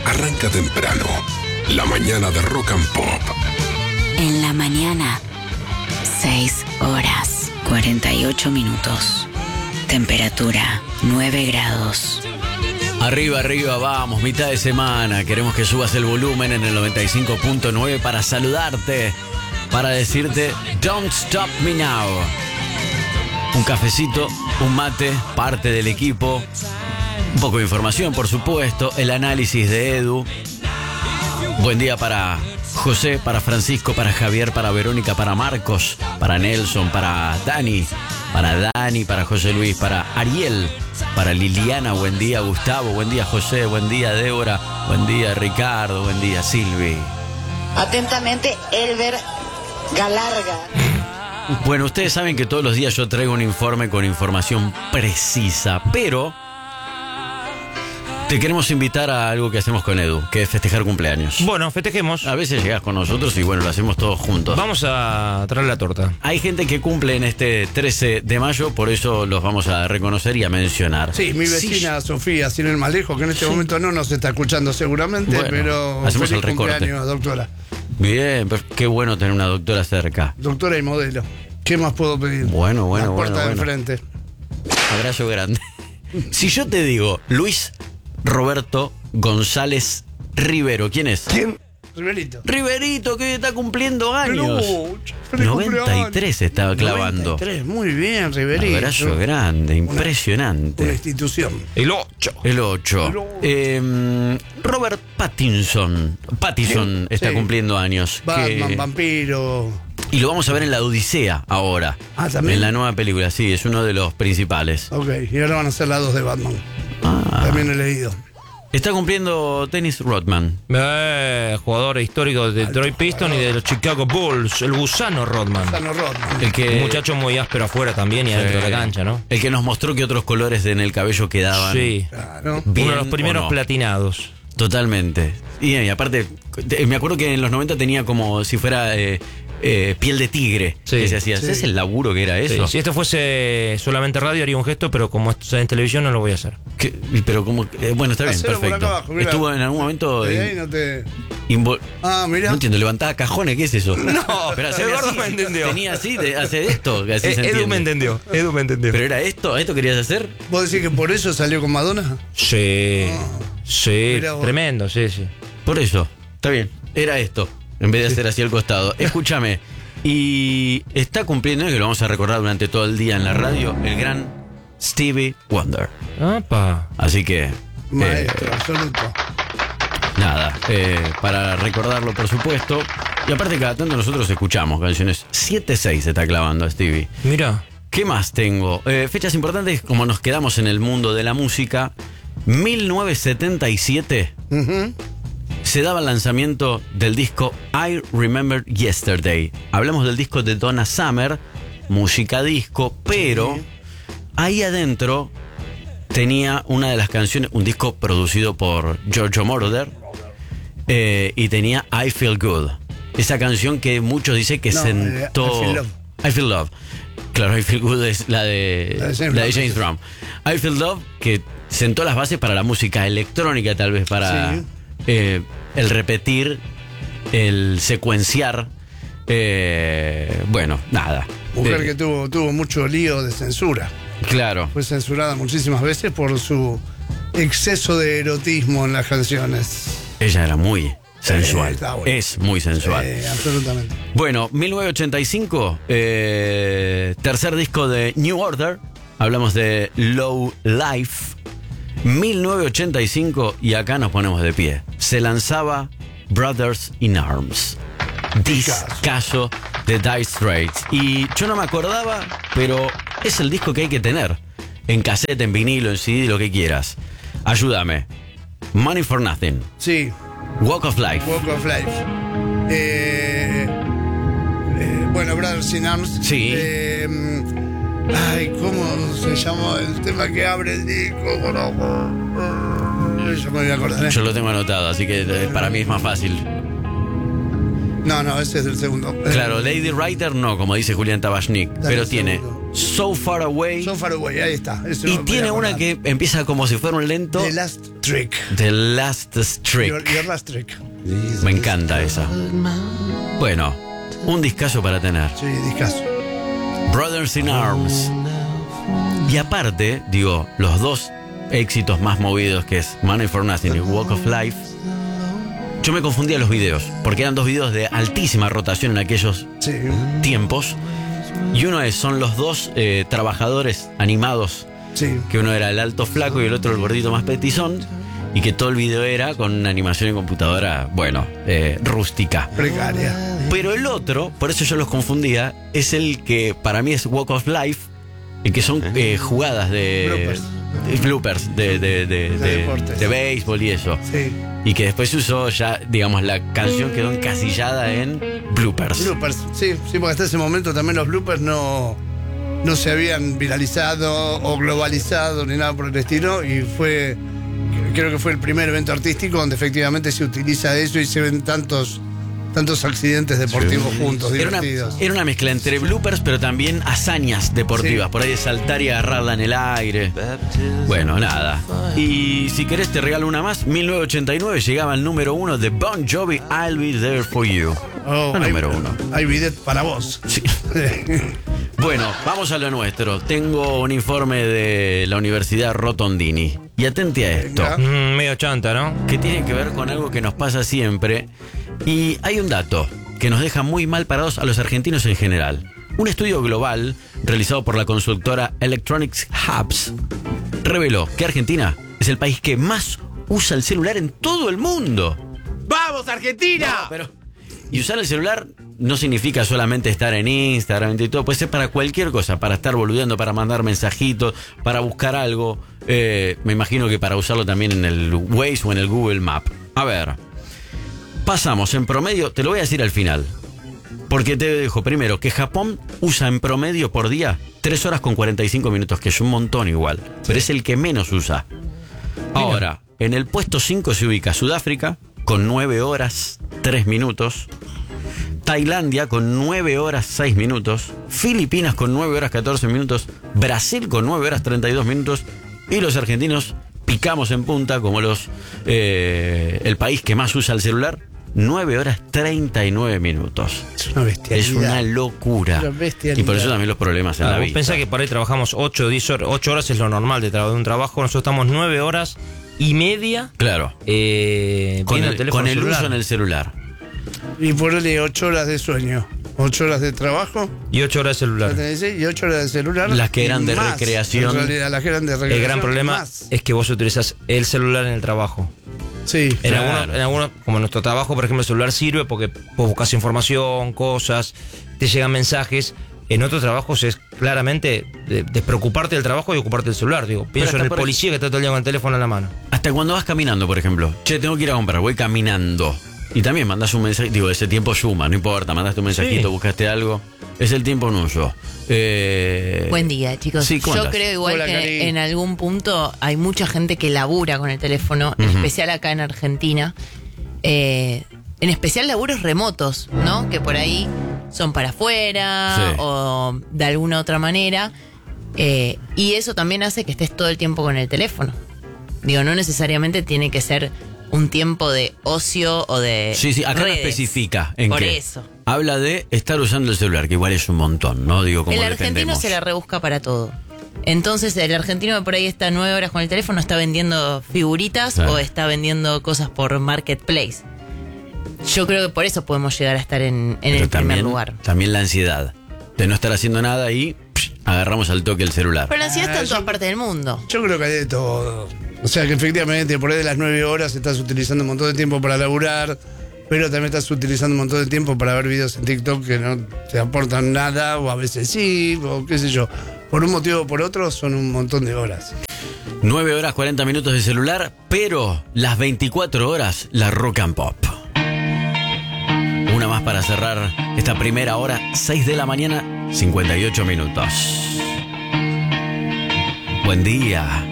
arranca temprano. La mañana de Rock and Pop. En la mañana, 6 horas, 48 minutos. Temperatura, 9 grados. Arriba, arriba, vamos, mitad de semana. Queremos que subas el volumen en el 95.9 para saludarte, para decirte Don't Stop Me Now. Un cafecito, un mate, parte del equipo, un poco de información, por supuesto, el análisis de Edu. Buen día para José, para Francisco, para Javier, para Verónica, para Marcos, para Nelson, para Dani, para José Luis, para Ariel, para Liliana. Buen día, Gustavo. Buen día, José. Buen día, Débora. Buen día, Ricardo. Buen día, Silvi. Atentamente, Elber Galarga. Bueno, ustedes saben que todos los días yo traigo un informe con información precisa, pero te queremos invitar a algo que hacemos con Edu, que es festejar cumpleaños. Bueno, festejemos. A veces llegas con nosotros y bueno, lo hacemos todos juntos. Vamos a traer la torta. Hay gente que cumple en este 13 de mayo, por eso los vamos a reconocer y a mencionar. Sí, mi vecina Sofía, sin ir más lejos, que en este momento no nos está escuchando seguramente, Bueno, pero hacemos feliz el recorte. cumpleaños, doctora. Bien, pero qué bueno tener una doctora cerca. Doctora y modelo. ¿Qué más puedo pedir? Bueno, La puerta de bueno. enfrente. Abrazo grande. Si yo te digo Luis Roberto González Rivero, ¿quién es? ¿Quién? Riverito. Riverito, que está cumpliendo años. Feliz 93 cumpleaños. estaba clavando. 93, muy bien, Riverito. Abrazo grande, impresionante. Una institución. El 8. El 8. Robert Pattinson está Sí. cumpliendo años. Batman, vampiro. Y lo vamos a ver en La Odisea ahora. Ah, ¿también? En la nueva película, sí, es uno de los principales. Ok, y ahora van a ser las dos de Batman. También he leído. Está cumpliendo Dennis Rodman. Jugador histórico de Detroit Pistons y de los Chicago Bulls. El gusano Rodman. Sano Rodman. El que, Un muchacho muy áspero afuera también y adentro de la cancha, ¿no? El que nos mostró que otros colores en el cabello quedaban. Sí. Claro. Bien, Uno de los primeros ¿o no? platinados. Totalmente. Y aparte, me acuerdo que en los 90 tenía como si fuera piel de tigre. Sí. Que se hacía. Sí. ¿Es el laburo que era eso? Sí, si esto fuese solamente radio haría un gesto, pero como esto está en televisión no lo voy a hacer. Pero como... bueno, está bien, Hacelo por perfecto. acá abajo, mirá. Estuvo en algún momento... De ahí no te... No mira. entiendo, levantaba cajones, ¿qué es eso? No, Pero Eduardo me entendió. Tenía así, hace esto, que así se Edu entiende. me entendió. ¿Pero era esto? ¿Esto querías hacer? ¿Vos decís que por eso salió con Madonna? Sí. Sí, Mirá vos. tremendo, sí. Por eso. Está bien, era esto, en vez de hacer así al costado. Escúchame, y está cumpliendo, que lo vamos a recordar durante todo el día en la radio, el gran Stevie Wonder. Apa. Así que... Maestro, absoluto. Nada, para recordarlo, por supuesto. Y aparte, cada tanto nosotros escuchamos canciones. 7-6 se está clavando a Stevie. Mira. ¿Qué más tengo? Fechas importantes, como nos quedamos en el mundo de la música. 1977 se daba el lanzamiento del disco I Remember Yesterday. Hablamos del disco de Donna Summer, música disco, pero ahí adentro tenía una de las canciones, un disco producido por Giorgio Moroder, y tenía I Feel Good. Esa canción que muchos dicen que sentó... I Feel Love. I Feel Love. Claro, I Feel Good es la de James Brown. I Feel Love, que sentó las bases para la música electrónica, tal vez para el repetir, el secuenciar. Bueno, nada. Mujer que tuvo mucho lío de censura. Claro. Fue censurada muchísimas veces por su exceso de erotismo en las canciones. Ella era muy sensual. Está bueno. Es muy sensual. Absolutamente. Bueno, 1985, tercer disco de New Order. Hablamos de Low Life. 1985, y acá nos ponemos de pie. Se lanzaba Brothers in Arms. Discazo de Dire Straits. Y yo no me acordaba, pero es el disco que hay que tener. En cassette, en vinilo, en CD, lo que quieras. Ayúdame. Money for Nothing. Sí. Walk of Life. Walk of Life. Bueno, Brothers in Arms. Sí. ¿Cómo se llamó el tema que abre el disco? Yo me voy a acordar. Yo lo tengo anotado, así que para mí es más fácil. No, ese es el segundo. Claro, Lady Writer no, como dice Julián Tabachnik, pero el tiene segundo. So Far Away. So Far Away, ahí está. Ese Y no me tiene podía una acordar. que empieza como si fuera un lento. The Last Trick. The Last Trick. Your Last Trick. Me encanta esa. Bueno, un discazo para tener. Sí, discazo. Brothers in Arms. Y aparte, digo, los dos éxitos más movidos, que es Money for Nothing y Walk of Life, yo me confundía los videos, porque eran dos videos de altísima rotación en aquellos Sí. tiempos. Y uno son los dos trabajadores animados, Sí. que uno era el alto flaco y el otro el gordito más petizón, y que todo el video era con una animación en computadora, bueno, rústica. Precaria. Pero el otro, por eso yo los confundía, es el que para mí es Walk of Life, y que son jugadas de bloopers de deportes. de béisbol y eso. Sí. Y que después se usó ya, digamos, la canción quedó encasillada en bloopers. Bloopers. Sí, sí, porque hasta ese momento también los bloopers no se habían viralizado o globalizado ni nada por el estilo. Y creo que fue el primer evento artístico donde efectivamente se utiliza eso y se ven tantos accidentes deportivos juntos, divertidos. Era una mezcla entre bloopers, pero también hazañas deportivas. Sí. Por ahí de saltar y agarrarla en el aire. Bueno, nada. Y si querés te regalo una más. 1989 llegaba al número 1 de Bon Jovi, I'll Be There For You. El número 1. Hay bidet para vos. Sí. Bueno, vamos a lo nuestro. Tengo un informe de la Universidad Rotondini. Y atente a esto. Venga. Medio chanta, ¿no? Que tiene que ver con algo que nos pasa siempre. Y hay un dato que nos deja muy mal parados a los argentinos en general. Un estudio global realizado por la consultora Electronics Hubs reveló que Argentina es el país que más usa el celular en todo el mundo. ¡Vamos, Argentina! No, pero... Y usar el celular no significa solamente estar en Instagram y todo, puede ser para cualquier cosa, para estar boludeando, para mandar mensajitos, para buscar algo. Me imagino que para usarlo también en el Waze o en el Google Map. A ver, pasamos en promedio, te lo voy a decir al final, porque te dejo primero que Japón usa en promedio por día 3 horas con 45 minutos, que es un montón igual, pero es el que menos usa. Ahora, en el puesto 5 se ubica Sudáfrica, con 9 horas 3 minutos. Tailandia con 9 horas 6 minutos. Filipinas con 9 horas 14 minutos. Brasil con 9 horas 32 minutos. Y los argentinos picamos en punta como el país que más usa el celular. 9 horas 39 minutos. Es una bestialidad. Es una locura. Una bestialidad. Y por eso también los problemas en la Vos vida. pensás que por ahí trabajamos 8 horas es lo normal de un trabajo. Nosotros estamos 9 horas y media. Claro. Con el uso en el celular. Y ponele 8 horas de sueño, 8 horas de trabajo, Y 8 horas de celular. y 8 horas de celular. Las que y eran de más, recreación. En realidad, las que eran de recreación. El gran problema más. es que vos utilizás el celular en el trabajo. Sí. En Claro. algunos, como en nuestro trabajo, por ejemplo, el celular sirve porque vos buscas información, cosas, te llegan mensajes. En otros trabajos es claramente despreocuparte del trabajo y ocuparte del celular. Digo, pienso hasta en el por policía que está todo el día con el teléfono en la mano. Hasta cuando vas caminando, por ejemplo. Che, tengo que ir a comprar, voy caminando. Y también mandas un mensaje, digo, ese tiempo suma, no importa, mandaste un mensajito, Sí. buscaste algo. Es el tiempo nuyo. Buen día, chicos. Sí, ¿cómo Yo andás? creo igual Hola, que Cari. en algún punto hay mucha gente que labura con el teléfono, en especial acá en Argentina. En especial laburos remotos, ¿no? Que por ahí son para afuera Sí. o de alguna otra manera. Y eso también hace que estés todo el tiempo con el teléfono. Digo, no necesariamente tiene que ser un tiempo de ocio o de Sí, sí, acá no redes. especifica en Por qué. eso. Habla de estar usando el celular, que igual es un montón, ¿no? Digo, como El argentino dependemos. se la rebusca para todo. Entonces, el argentino que por ahí está 9 horas con el teléfono está vendiendo figuritas Claro. o está vendiendo cosas por Marketplace. Yo creo que por eso podemos llegar a estar en Pero el primer lugar. También la ansiedad de no estar haciendo nada y agarramos al toque el celular. Pero la ansiedad está en yo- todas partes del mundo. Yo creo que hay de todo. O sea que efectivamente por ahí de las 9 horas estás utilizando un montón de tiempo para laburar, pero también estás utilizando un montón de tiempo para ver videos en TikTok que no te aportan nada, o a veces sí, o qué sé yo. Por un motivo o por otro son un montón de horas. 9 horas 40 minutos de celular, pero las 24 horas la rock and pop. Una más para cerrar esta primera hora, 6 de la mañana, 58 minutos. Buen día.